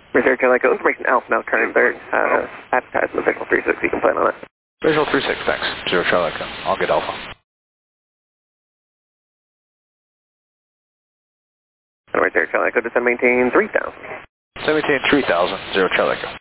Research Echo, information Alpha now turning third. Advertisement visual 36, you can plan on it. Visual 36, thanks. 0 Charlie Echo. I'll get Alpha. Research Echo, descend maintain 3000. Maintain 3000, 0 Charlie Echo.